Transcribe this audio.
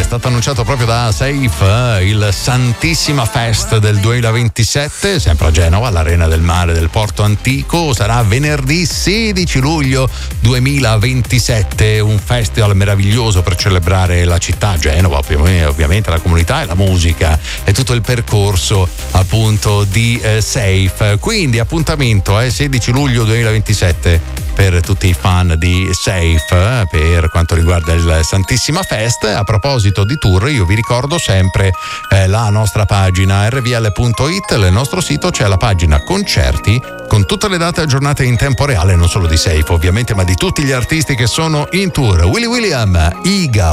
stato annunciato proprio da Safe, il Santissima Fest del 2027, sempre a Genova, all'Arena del Mare del Porto Antico. Sarà venerdì 16 luglio 2027, un festival meraviglioso per celebrare la città, Genova, ovviamente la comunità e la musica e tutto il percorso appunto di Safe. Quindi appuntamento 16 luglio 2027 per tutti i fan di Safe per quanto riguarda il Santissima Fest. A proposito di tour, io vi ricordo sempre la nostra pagina rvl.it. Nel nostro sito c'è la pagina concerti con tutte le date aggiornate in tempo reale, non solo di Safe ovviamente, ma di tutti gli artisti che sono in tour. Willy William, Iga,